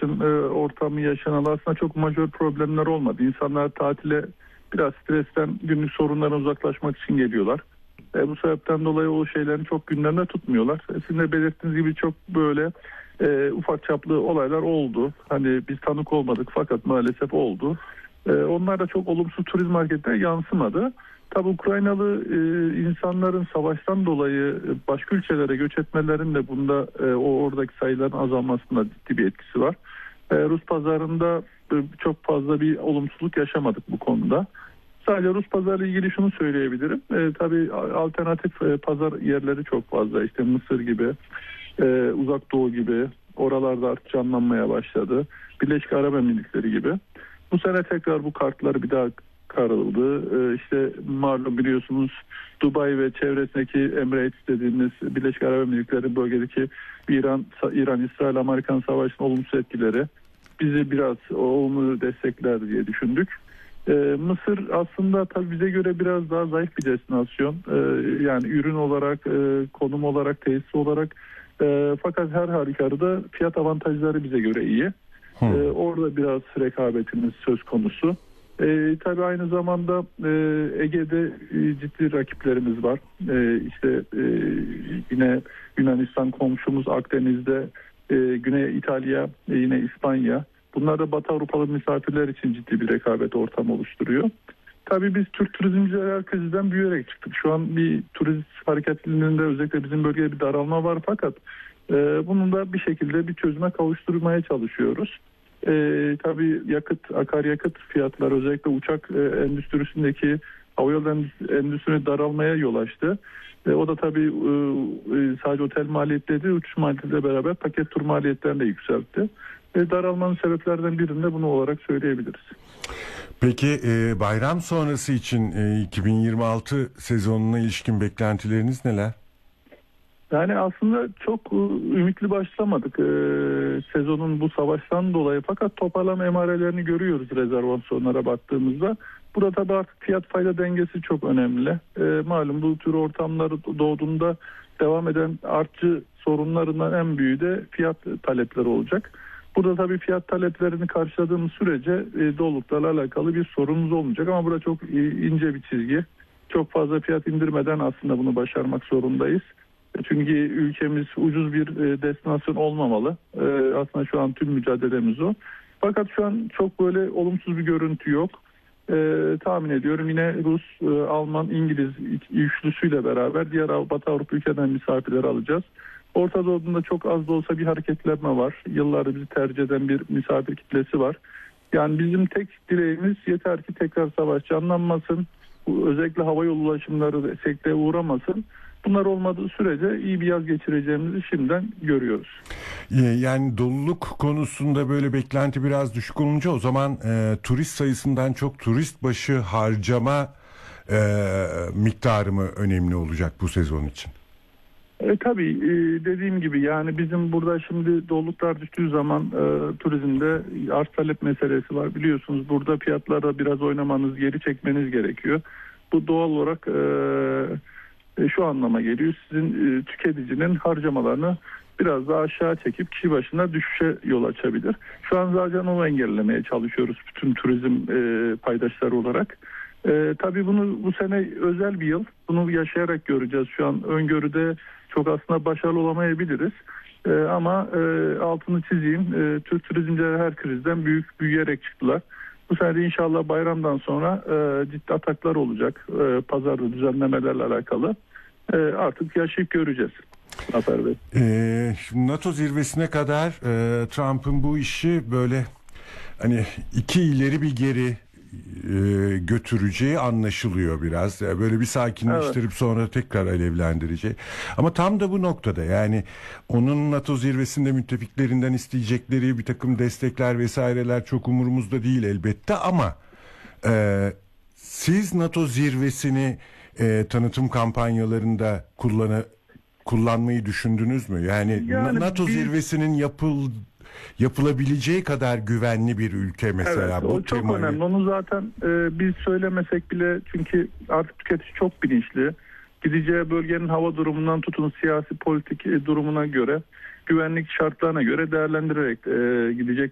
savaşın ortamı yaşanan aslında çok majör problemler olmadı. İnsanlar tatile biraz stresten, günlük sorunlardan uzaklaşmak için geliyorlar. Bu sebepten dolayı o şeylerin çok gündemde tutmuyorlar. Sizin de belirttiğiniz gibi çok böyle ufak çaplı olaylar oldu. Hani biz tanık olmadık fakat maalesef oldu. Onlar da çok olumsuz turizm hareketine yansımadı. Tabi Ukraynalı insanların savaştan dolayı başka ülkelere göç etmelerinin de bunda oradaki sayıların azalmasında ciddi bir etkisi var. Rus pazarında çok fazla bir olumsuzluk yaşamadık bu konuda. Sadece Rus pazarı ile ilgili şunu söyleyebilirim. Tabii alternatif pazar yerleri çok fazla. İşte Mısır gibi, Uzak Doğu gibi oralarda artık canlanmaya başladı. Birleşik Arap Emirlikleri gibi. Bu sene tekrar bu kartlar bir daha karıldı. İşte malum biliyorsunuz Dubai ve çevresindeki Emirates dediğimiz Birleşik Arap Emirlikleri bölgedeki İran, İsrail, Amerikan savaşının olumsuz etkileri bizi biraz olumlu destekler diye düşündük. Mısır aslında tabii bize göre biraz daha zayıf bir destinasyon. Yani ürün olarak, konum olarak, tesis olarak. Fakat her halükarda fiyat avantajları bize göre iyi. Orada biraz rekabetimiz söz konusu. Tabii aynı zamanda Ege'de ciddi rakiplerimiz var. İşte yine Yunanistan komşumuz, Akdeniz'de Güney İtalya, yine İspanya. Bunlar da Batı Avrupalı misafirler için ciddi bir rekabet ortamı oluşturuyor. Tabii biz Türk turizmciler krizden büyüyerek çıktık. Şu an bir turist hareketliliğinde özellikle bizim bölgede bir daralma var fakat bunun da bir şekilde bir çözüme kavuşturmaya çalışıyoruz. Tabii akaryakıt fiyatları özellikle uçak endüstrisindeki havayolu endüstrisine daralmaya yol açtı. O da tabii sadece otel maliyetleri değil, uçuş maliyetleriyle beraber paket tur maliyetlerini de yükseltti. Daralmanın sebeplerden birini de bunu olarak söyleyebiliriz. Peki bayram sonrası için 2026 sezonuna ilişkin beklentileriniz neler? Yani aslında çok ümitli başlamadık sezonun bu savaştan dolayı fakat toparlama emarelerini görüyoruz rezervasyonlara baktığımızda. Burada tabii artık fiyat fayda dengesi çok önemli. Malum bu tür ortamlar doğduğunda devam eden artçı sorunlarından en büyüğü de fiyat talepleri olacak. Burada tabii fiyat taleplerini karşıladığımız sürece doluluklarla alakalı bir sorunumuz olmayacak ama burada çok ince bir çizgi. Çok fazla fiyat indirmeden aslında bunu başarmak zorundayız. Çünkü ülkemiz ucuz bir destinasyon olmamalı. Aslında şu an tüm mücadelemiz o. Fakat şu an çok böyle olumsuz bir görüntü yok. Tahmin ediyorum yine Rus, Alman, İngiliz üçlüsüyle beraber diğer Batı Avrupa ülkeden misafirler alacağız. Orta Doğu'da çok az da olsa bir hareketlenme var. Yıllardır bizi tercih eden bir misafir kitlesi var. Yani bizim tek dileğimiz yeter ki tekrar savaş canlanmasın. Özellikle havayolu ulaşımları sekteye uğramasın. Bunlar olmadığı sürece iyi bir yaz geçireceğimizi şimdiden görüyoruz. Yani doluluk konusunda böyle beklenti biraz düşük olunca o zaman turist sayısından çok turist başı harcama miktarı mı önemli olacak bu sezon için? Tabii dediğim gibi yani bizim burada şimdi doluluklar düştüğü zaman turizmde arz talep meselesi var. Biliyorsunuz burada fiyatlarda biraz oynamanız, geri çekmeniz gerekiyor. Bu doğal olarak şu anlama geliyor. Sizin tüketicinin harcamalarını biraz daha aşağı çekip kişi başına düşüşe yol açabilir. Şu an zaten onu engellemeye çalışıyoruz bütün turizm paydaşları olarak. Tabii bu sene özel bir yıl. Bunu yaşayarak göreceğiz. Şu an öngörüde çok aslında başarılı olamayabiliriz. Ama altını çizeyim. Türk turizmciler her krizden büyüyerek çıktılar. Bu sene de inşallah bayramdan sonra ciddi ataklar olacak. Pazarda düzenlemelerle alakalı. Artık yaşayıp göreceğiz. NATO zirvesine kadar Trump'ın bu işi böyle hani iki ileri bir geri götüreceği anlaşılıyor biraz. Böyle bir sakinleştirip evet, sonra tekrar alevlendireceği. Ama tam da bu noktada yani onun NATO zirvesinde müttefiklerinden isteyecekleri bir takım destekler vesaireler çok umurumuzda değil elbette ama siz NATO zirvesini tanıtım kampanyalarında kullanmayı düşündünüz mü? Yani NATO zirvesinin yapılabileceği kadar güvenli bir ülke mesela. Evet, o çok önemli. Onu zaten biz söylemesek bile çünkü artık tüketici çok bilinçli. Gideceği bölgenin hava durumundan tutun siyasi politik durumuna göre, güvenlik şartlarına göre değerlendirerek gidecek